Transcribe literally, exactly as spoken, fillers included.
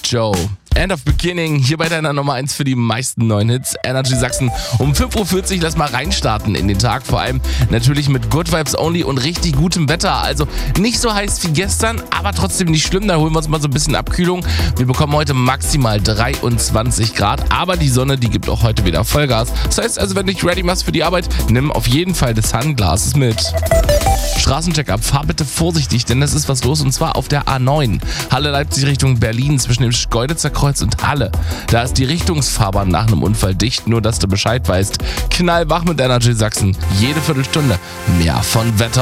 Joe. End of Beginning, hier bei deiner Nummer eins für die meisten neuen Hits. Energy Sachsen um fünf Uhr vierzig, lass mal reinstarten in den Tag. Vor allem natürlich mit Good Vibes Only und richtig gutem Wetter. Also nicht so heiß wie gestern, aber trotzdem nicht schlimm. Da holen wir uns mal so ein bisschen Abkühlung. Wir bekommen heute maximal dreiundzwanzig Grad, aber die Sonne, die gibt auch heute wieder Vollgas. Das heißt also, wenn du dich ready machst für die Arbeit, nimm auf jeden Fall das Sunglasses mit. Straßencheck-up, fahr bitte vorsichtig, denn es ist was los und zwar auf der A neun. Halle-Leipzig Richtung Berlin zwischen dem Schkeuditzer Kreuz und Halle. Da ist die Richtungsfahrbahn nach einem Unfall dicht, nur dass du Bescheid weißt. Knallwach mit Energy Sachsen. Jede Viertelstunde mehr von Wetter.